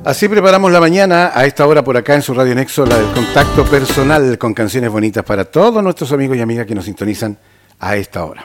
Así preparamos la mañana a esta hora por acá en su Radio Nexo, la del contacto personal con canciones bonitas para todos nuestros amigos y amigas que nos sintonizan a esta hora.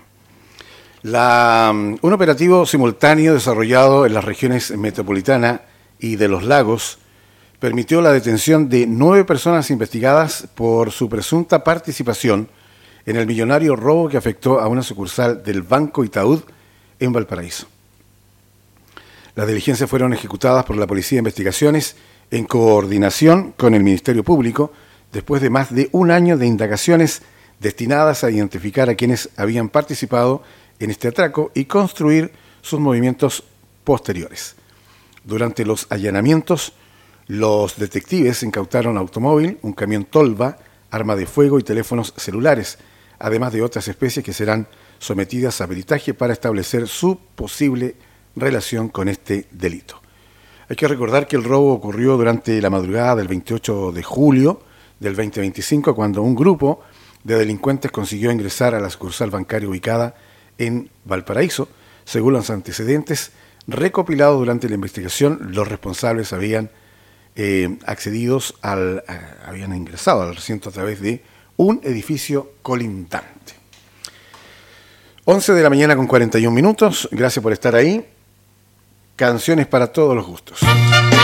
Un operativo simultáneo desarrollado en las regiones metropolitana y de los lagos permitió la detención de 9 personas investigadas por su presunta participación en el millonario robo que afectó a una sucursal del Banco Itaú en Valparaíso. Las diligencias fueron ejecutadas por la Policía de Investigaciones en coordinación con el Ministerio Público después de más de un año de indagaciones destinadas a identificar a quienes habían participado en este atraco y construir sus movimientos posteriores. Durante los allanamientos, los detectives incautaron automóvil, un camión tolva, arma de fuego y teléfonos celulares, además de otras especies que serán sometidas a peritaje para establecer su posible relación con este delito. Hay que recordar que el robo ocurrió durante la madrugada del 28 de julio del 2025, cuando un grupo de delincuentes consiguió ingresar a la sucursal bancaria ubicada en Valparaíso. Según los antecedentes recopilados durante la investigación, los responsables habían habían ingresado al recinto a través de un edificio colindante. 11 de la mañana con 41 minutos. Gracias por estar ahí. Canciones para todos los gustos.